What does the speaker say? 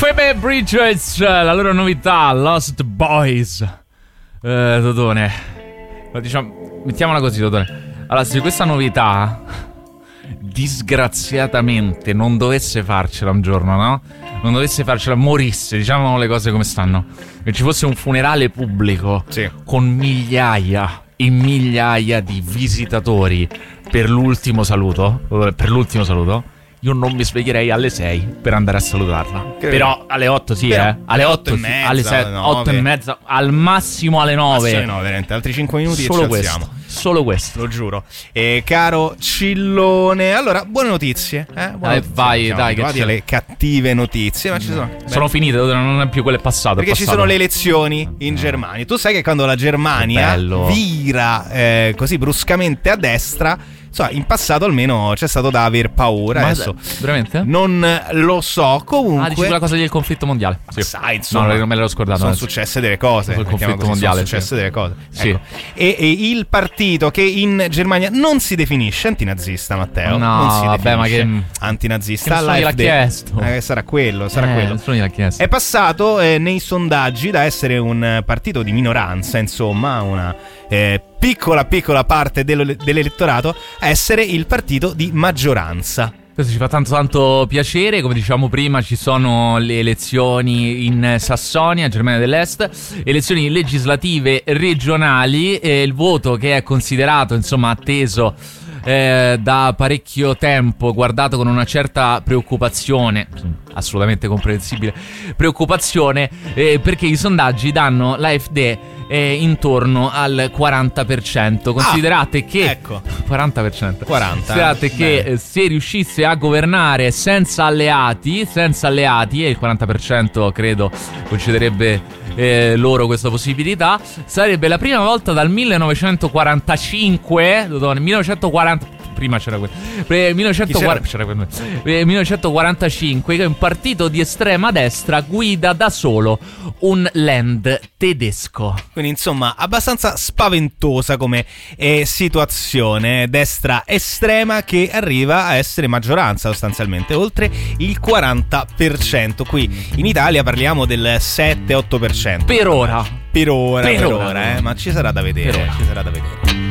Phoebe Bridgers, la loro novità, Lost Boys. Dodone, diciamo, mettiamola così, Dodone. Allora, se questa novità disgraziatamente non dovesse farcela un giorno, no? Non dovesse farcela, morisse, diciamo le cose come stanno, e ci fosse un funerale pubblico, sì, con migliaia e migliaia di visitatori per l'ultimo saluto, io non mi sveglierei alle 6 per andare a salutarla. Però alle 8 sì, però, alle 8 e mezza, alle 7, 8 e mezza, al massimo alle 9. No, veramente, altri 5 minuti solo e ci alziamo. Solo questo, lo giuro. Caro Cillone, allora, buone notizie, buone notizie. Vai, dai, che alle cattive notizie, ma ci sono finite, non è più quelle passate. Perché ci sono le elezioni in Germania. Tu sai che quando la Germania vira così bruscamente a destra, in passato almeno c'è stato da aver paura. Ma adesso veramente? Non lo so. Comunque, dici quella cosa del conflitto mondiale. Sì. Sai, insomma, no, non me l'ero scordato. Sono successe delle cose. Il conflitto mondiale. Sono successe delle cose. Sì. Ecco. E il partito che in Germania non si definisce antinazista, Matteo. No, non si vabbè, ma che antinazista. Nessuno gliel'ha chiesto. Sarà quello. Nessuno gliel'ha chiesto. È passato nei sondaggi da essere un partito di minoranza, insomma, una piccola parte dell'elettorato, a essere il partito di maggioranza. Questo ci fa tanto piacere. Come dicevamo prima, ci sono le elezioni in Sassonia, Germania dell'Est, elezioni legislative regionali, il voto che è considerato, insomma, atteso da parecchio tempo, guardato con una certa preoccupazione, assolutamente comprensibile preoccupazione, perché i sondaggi danno l'AfD intorno al 40%. Considerate che ecco. 40%. Considerate che se riuscisse a governare senza alleati, e il 40% credo concederebbe loro questa possibilità, sarebbe la prima volta dal 1945, prima c'era quello 1945 che un partito di estrema destra guida da solo un land tedesco. Quindi insomma abbastanza spaventosa come situazione, destra estrema che arriva a essere maggioranza sostanzialmente, oltre il 40%. Qui in Italia parliamo del 7-8% per ora, ma ci sarà da vedere.